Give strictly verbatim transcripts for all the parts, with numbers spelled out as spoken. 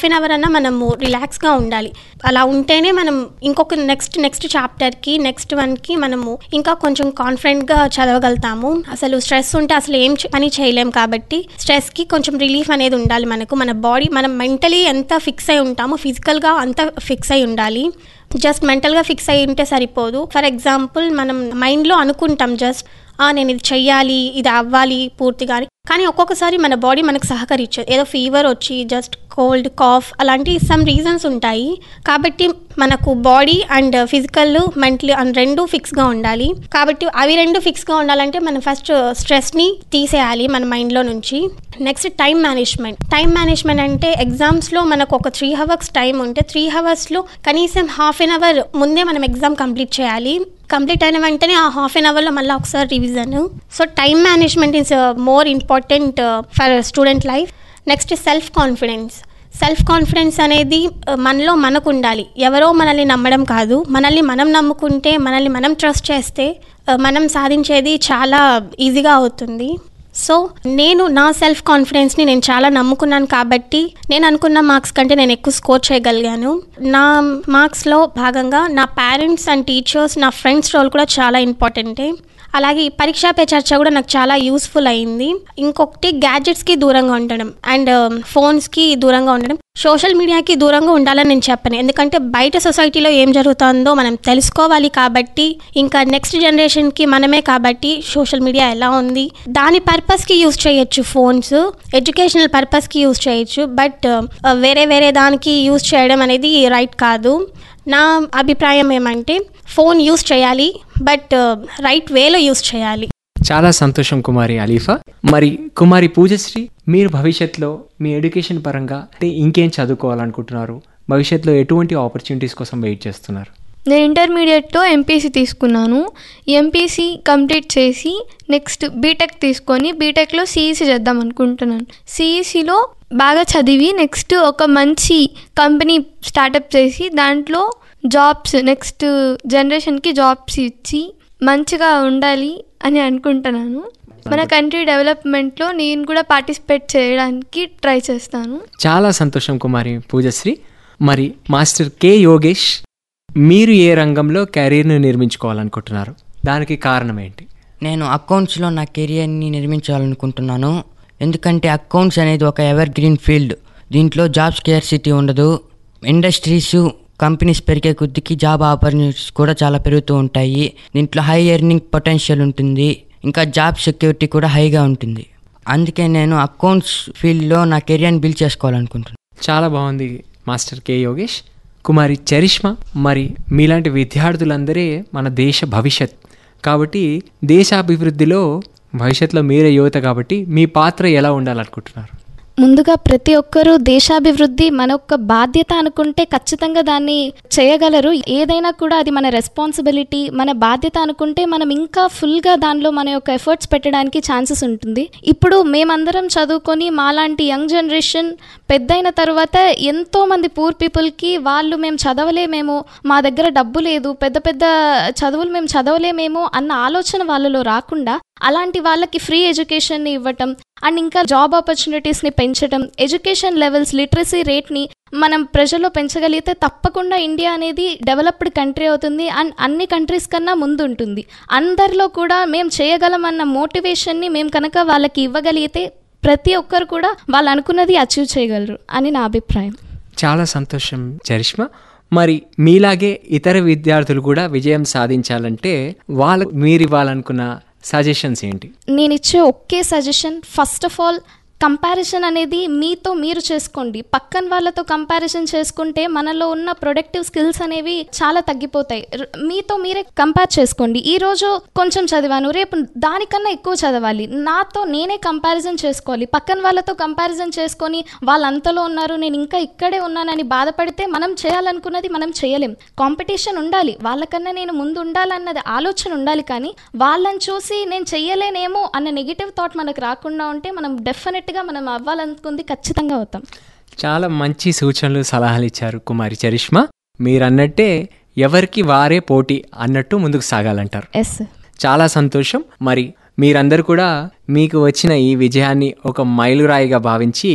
Half an hour అన్నా మనము రిలాక్స్గా ఉండాలి. అలా ఉంటేనే మనం ఇంకొక నెక్స్ట్ నెక్స్ట్ చాప్టర్కి నెక్స్ట్ వన్కి మనము ఇంకా కొంచెం కాన్ఫిడెంట్గా చదవగలుగుతాము. అసలు స్ట్రెస్ ఉంటే అసలు ఏం పని చేయలేం కాబట్టి స్ట్రెస్కి కొంచెం రిలీఫ్ అనేది ఉండాలి మనకు. మన బాడీ మనం మెంటలీ ఎంత ఫిక్స్ అయి ఉంటామో ఫిజికల్గా అంత ఫిక్స్ అయి ఉండాలి. జస్ట్ మెంటల్గా ఫిక్స్ అయి ఉంటే సరిపోదు. ఫర్ ఎగ్జాంపుల్ మనం మైండ్లో అనుకుంటాం జస్ట్ నేను ఇది చెయ్యాలి, ఇది అవ్వాలి పూర్తిగా, కానీ ఒక్కొక్కసారి మన బాడీ మనకు సహకరించదు. ఏదో ఫీవర్ వచ్చి జస్ట్ కోల్డ్ కాఫ్ అలాంటి సమ్ రీజన్స్ ఉంటాయి. కాబట్టి మనకు body and physical mental and రెండు ఫిక్స్గా ఉండాలి. కాబట్టి అవి రెండు ఫిక్స్గా ఉండాలంటే మనం ఫస్ట్ స్ట్రెస్ని తీసేయాలి మన మైండ్లో నుంచి. Next time management. Time management అంటే ఎగ్జామ్స్లో మనకు ఒక త్రీ అవర్స్ టైం ఉంటే త్రీ అవర్స్లో కనీసం హాఫ్ అన్ అవర్ ముందే మనం ఎగ్జామ్ కంప్లీట్ చేయాలి. కంప్లీట్ అయిన వెంటనే ఆ హాఫ్ అన్ అవర్లో మళ్ళీ ఒకసారి revision. So time management is more important for student life. Next self confidence. Self confidence అనేది మనలో మనకు ఉండాలి. ఎవరో మనల్ని నమ్మడం కాదు, మనల్ని మనం నమ్ముకుంటే, మనల్ని మనం ట్రస్ట్ చేస్తే మనం సాధించేది చాలా ఈజీగా అవుతుంది. సో నేను నా సెల్ఫ్ కాన్ఫిడెన్స్ని నేను చాలా నమ్ముకున్నాను కాబట్టి నేను అనుకున్న మార్క్స్ కంటే నేను ఎక్కువ స్కోర్ చేయగలిగాను. నా మార్క్స్లో భాగంగా నా పేరెంట్స్ అండ్ టీచర్స్, నా ఫ్రెండ్స్ రోల్ కూడా చాలా ఇంపార్టెంటే. అలాగే ఈ పరీక్షా పే చర్చ కూడా నాకు చాలా యూస్ఫుల్ అయింది. ఇంకొకటి గ్యాడ్జెట్స్కి దూరంగా ఉండడం అండ్ ఫోన్స్కి దూరంగా ఉండడం, సోషల్ మీడియాకి దూరంగా ఉండాలని నేను చెప్పాను. ఎందుకంటే బయట సొసైటీలో ఏం జరుగుతుందో మనం తెలుసుకోవాలి కాబట్టి, ఇంకా నెక్స్ట్ జనరేషన్కి మనమే కాబట్టి సోషల్ మీడియా ఎలా ఉంది దాని పర్పస్కి యూజ్ చేయొచ్చు. ఫోన్స్ ఎడ్యుకేషనల్ పర్పస్కి యూజ్ చేయొచ్చు, బట్ వేరే వేరే దానికి యూజ్ చేయడం అనేది రైట్ కాదు. నా అభిప్రాయం ఏమంటే ఫోన్ యూజ్ చేయాలి, బట్ రైట్ వేలో యూజ్ చేయాలి. చాలా సంతోషం కుమారి అలీఫా. మరి కుమారి పూజశ్రీ, మీరు భవిష్యత్తులో మీ ఎడ్యుకేషన్ పరంగా అంటే ఇంకేం చదువుకోవాలనుకుంటున్నారు? భవిష్యత్తులో ఎటువంటి ఆపర్చునిటీస్ కోసం వెయిట్ చేస్తున్నారు? నేను ఇంటర్మీడియట్లో ఎంపీసీ తీసుకున్నాను. ఎంపీసీ కంప్లీట్ చేసి నెక్స్ట్ బీటెక్ తీసుకొని బీటెక్లో సిఈసీ చేద్దాం అనుకుంటున్నాను. సిఈసీలో బాగా చదివి నెక్స్ట్ ఒక మంచి కంపెనీ స్టార్టప్ చేసి దాంట్లో జాబ్స్ నెక్స్ట్ జనరేషన్కి జాబ్స్ ఇచ్చి మంచిగా ఉండాలి అని అనుకుంటున్నాను. మన కంట్రీ డెవలప్మెంట్లో నేను కూడా పార్టిసిపేట్ చేయడానికి ట్రై చేస్తాను. చాలా సంతోషం కుమారి పూజశ్రీ. మరి మాస్టర్ కె యోగేష్, మీరు ఏ రంగంలో కెరీర్ను నిర్మించుకోవాలనుకుంటున్నారు? దానికి కారణం ఏంటి? నేను అకౌంట్స్లో నా కెరియర్ని నిర్మించాలనుకుంటున్నాను. ఎందుకంటే అకౌంట్స్ అనేది ఒక ఎవర్ గ్రీన్ ఫీల్డ్. దీంట్లో జాబ్ స్కేర్సిటీ ఉండదు. ఇండస్ట్రీస్ కంపెనీస్ పెరిగే కొద్దికి జాబ్ ఆపర్చునిటీస్ కూడా చాలా పెరుగుతూ ఉంటాయి. దీంట్లో హై ఎర్నింగ్ పొటెన్షియల్ ఉంటుంది, ఇంకా జాబ్ సెక్యూరిటీ కూడా హైగా ఉంటుంది. అందుకే నేను అకౌంట్స్ ఫీల్డ్లో నా కెరియర్ని బిల్డ్ చేసుకోవాలనుకుంటున్నాను. చాలా బాగుంది మాస్టర్ కె యోగేష్. కుమారి చరిష్మా, మరి మీలాంటి విద్యార్థులందరే మన దేశ భవిష్యత్ కాబట్టి దేశాభివృద్ధిలో భవిష్యత్తులో మీరే యువత కాబట్టి మీ పాత్ర ఎలా ఉండాలనుకుంటున్నారు? ముందుగా ప్రతి ఒక్కరూ దేశాభివృద్ధి మన ఒక్క బాధ్యత అనుకుంటే ఖచ్చితంగా దాన్ని చేయగలరు. ఏదైనా కూడా అది మన రెస్పాన్సిబిలిటీ, మన బాధ్యత అనుకుంటే మనం ఇంకా ఫుల్గా దానిలో మన యొక్క ఎఫర్ట్స్ పెట్టడానికి ఛాన్సెస్ ఉంటుంది. ఇప్పుడు మేమందరం చదువుకొని మాలాంటి యంగ్ జనరేషన్ పెద్దయిన తర్వాత ఎంతో మంది పూర్ పీపుల్కి వాళ్ళు మేము చదవలేమేమో, మా దగ్గర డబ్బు లేదు, పెద్ద పెద్ద చదువులు మేము చదవలేమేమో అన్న ఆలోచన వాళ్ళలో రాకుండా అలాంటి వాళ్ళకి ఫ్రీ ఎడ్యుకేషన్ని ఇవ్వటం అండ్ ఇంకా జాబ్ ఆపర్చునిటీస్ని పెంచడం, ఎడ్యుకేషన్ లెవెల్స్ లిటరసీ రేట్ని మనం ప్రజల్లో పెంచగలిగితే తప్పకుండా ఇండియా అనేది డెవలప్డ్ కంట్రీ అవుతుంది అండ్ అన్ని కంట్రీస్ కన్నా ముందు ఉంటుంది. అందరిలో కూడా మేము చేయగలమన్న మోటివేషన్ని మేము కనుక వాళ్ళకి ఇవ్వగలిగితే ప్రతి ఒక్కరు కూడా వాళ్ళు అనుకున్నది అచీవ్ చేయగలరు అని నా అభిప్రాయం. చాలా సంతోషం చరిష్మా. మరి మీలాగే ఇతర విద్యార్థులు కూడా విజయం సాధించాలంటే వాళ్ళకు మీరు ఇవ్వాలనుకున్న సజెషన్స్ ఏంటి? నేను ఇచ్చే ఒకే suggestion, first of all comparison అనేది మీతో మీరు చేసుకోండి. పక్కన వాళ్ళతో కంపారిజన్ చేసుకుంటే మనలో ఉన్న ప్రొడక్టివ్ స్కిల్స్ అనేవి చాలా తగ్గిపోతాయి. మీతో మీరే కంపేర్ చేసుకోండి. ఈరోజు కొంచెం చదివాను, రేపు దానికన్నా ఎక్కువ చదవాలి. నాతో నేనే కంపారిజన్ చేసుకోవాలి. పక్కన వాళ్ళతో కంపారిజన్ చేసుకొని వాళ్ళు అంతలో ఉన్నారు, నేను ఇంకా ఇక్కడే ఉన్నానని బాధపడితే మనం చేయాలనుకున్నది మనం చేయలేం. కాంపిటీషన్ ఉండాలి, వాళ్ళకన్నా నేను ముందు ఉండాలన్నది ఆలోచన ఉండాలి. కానీ వాళ్ళని చూసి నేను చెయ్యలేనేమో అన్న నెగిటివ్ థాట్ మనకు రాకుండా ఉంటే మనం డెఫినెట్ మనం అవ్వాలనుకుంది ఖచ్చితంగా అవుతాం. చాలా మంచి సూచనలు సలహాలు ఇచ్చారు కుమారి చరిష్మా. మీరన్నట్టే ఎవరికి వారే పోటీ అన్నట్టు ముందుకు సాగాలంటారు. ఎస్, చాలా సంతోషం. మరి మీరందరూ కూడా మీకు వచ్చిన ఈ విజయాన్ని ఒక మైలురాయిగా భావించి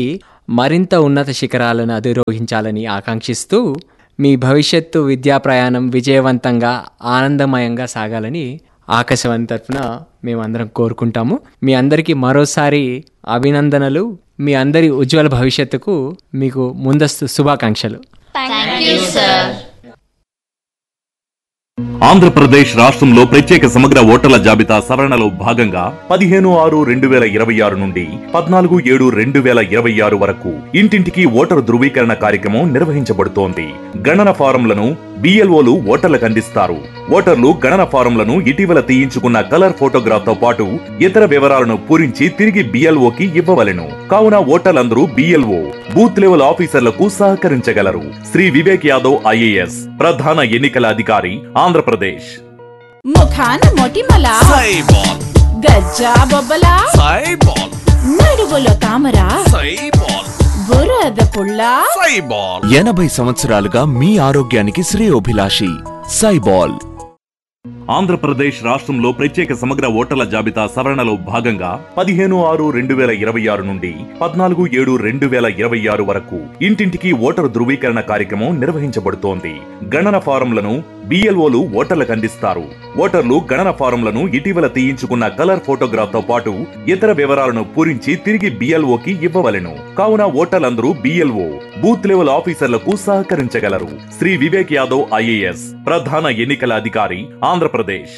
మరింత ఉన్నత శిఖరాలను అధిరోహించాలని ఆకాంక్షిస్తూ మీ భవిష్యత్తు విద్యా ప్రయాణం విజయవంతంగా ఆనందమయంగా సాగాలని ఆకాశవాణి తరఫున మేమందరం కోరుకుంటాము. మీ అందరికీ మరోసారి అభినందనలు. మీ అందరి ఉజ్వల భవిష్యత్తుకు మీకు ముందస్తు శుభాకాంక్షలు. ఆంధ్రప్రదేశ్ రాష్ట్రంలో ప్రత్యేక సమగ్ర ఓటర్ల జాబితా సవరణలో భాగంగా పదిహేను ఆరు రెండు వేల ఇరవై ఆరు నుండి పద్నాలుగు ఏడు రెండు వేల ఇరవై ఆరు వరకు ఇంటింటికి ఓటరు ధృవీకరణ కార్యక్రమం నిర్వహించబడుతోంది. గణన ఫారంలను బిఎల్ఓలు ఓటర్లకు అందిస్తారు. ఓటర్లు గణన ఫారంలను ఇటీవల తీయించుకున్న కలర్ ఫోటోగ్రాఫ్ తో పాటు ఇతర వివరాలను పూరించి తిరిగి బిఎల్ఓకి ఇవ్వవలెను. కావున ఓటర్లందరూ బిఎల్ఓ బూత్ లెవెల్ ఆఫీసర్లకు సహకరించగలరు. శ్రీ వివేక్ యాదవ్ ఐఏఎస్ ప్రధాన ఎన్నికల అధికారి, ఆంధ్రప్రదేశ్. ముఖాన మొటిమల సైబాల్, గజ్జా బొబ్బల సైబాల్, నడువులో తామర సైబాల్, బురద పుల్ల సైబాల్. ఎనభై సంవత్సరాలుగా మీ ఆరోగ్యానికి శ్రేయోభిలాషి సైబాల్. ఆంధ్రప్రదేశ్ రాష్ట్రంలో ప్రత్యేక సమగ్ర ఓటర్ల జాబితా సవరణలో భాగంగా పదిహేను ఆరు రెండు వేల ఇరవై ఆరు నుండి పద్నాలుగు ఏడు రెండు వేల ఇరవై ఆరు వరకు ఇంటింటికి ఓటరు ధృవీకరణ కార్యక్రమం నిర్వహించబడుతోంది. గణన ఫారంలను బిఎల్ఓలు ఓటర్లకు అందిస్తారు. ఓటర్లు గణన ఫారంలను ఇటీవల తీయించుకున్న కలర్ ఫోటోగ్రాఫ్ తో పాటు ఇతర వివరాలను పూరించి తిరిగి బిఎల్ఓకి ఇవ్వవలెను. కావున ఓటర్లందరూ బిఎల్ఓ బూత్ లెవెల్ ఆఫీసర్లకు సహకరించగలరు. శ్రీ వివేక్ యాదవ్ ఐఏఎస్ ప్రధాన ఎన్నికల అధికారి, ఆంధ్రప్రదేశ్.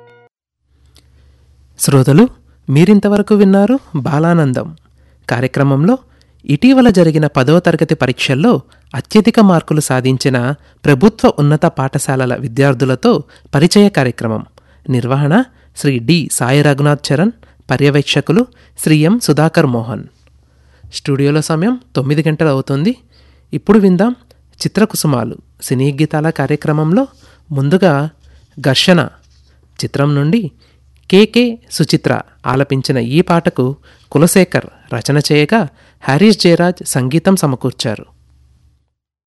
శ్రోతలు, మీరింతవరకు విన్నారు బాలానందం కార్యక్రమంలో ఇటీవల జరిగిన పదవ తరగతి పరీక్షల్లో అత్యధిక మార్కులు సాధించిన ప్రభుత్వ ఉన్నత పాఠశాలల విద్యార్థులతో పరిచయ కార్యక్రమం. నిర్వహణ శ్రీ డి సాయి రఘునాథ్ చరణ్, పర్యవేక్షకులు శ్రీ ఎం సుధాకర్ మోహన్. స్టూడియోలో సమయం తొమ్మిది గంటలు అవుతుంది. ఇప్పుడు విందాం చిత్రకుసుమాలు సినీ గీతాల కార్యక్రమంలో ముందుగా ఘర్షణ చిత్రం నుండి కేకే సుచిత్ర ఆలపించిన ఈ పాటకు కులశేఖర్ రచన చేయగా హారీస్ జయరాజ్ సంగీతం సమకూర్చారు.